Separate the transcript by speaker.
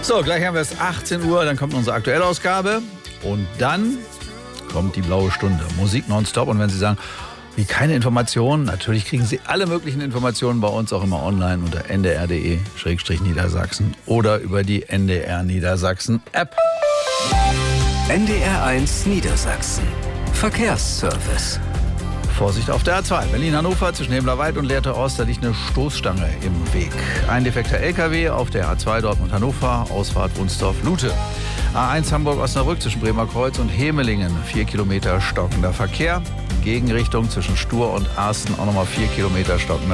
Speaker 1: So, gleich haben wir es 18 Uhr, dann kommt unsere Aktuellausgabe und dann kommt die blaue Stunde. Musik nonstop. Und wenn Sie sagen, wie keine Informationen, natürlich kriegen Sie alle möglichen Informationen bei uns auch immer online unter ndr.de/Niedersachsen oder über die NDR Niedersachsen App.
Speaker 2: NDR1 Niedersachsen. Verkehrsservice.
Speaker 1: Vorsicht auf der A2. Berlin-Hannover zwischen Hemlerwald und Lehrte Ost, da liegt eine Stoßstange im Weg. Ein defekter LKW auf der A2 Dortmund-Hannover, Ausfahrt Wunsdorf-Lute. A1 Hamburg-Osnabrück zwischen Bremer Kreuz und Hemelingen, 4 Kilometer stockender Verkehr. Gegenrichtung zwischen Stur und Arsten auch nochmal 4 Kilometer stockender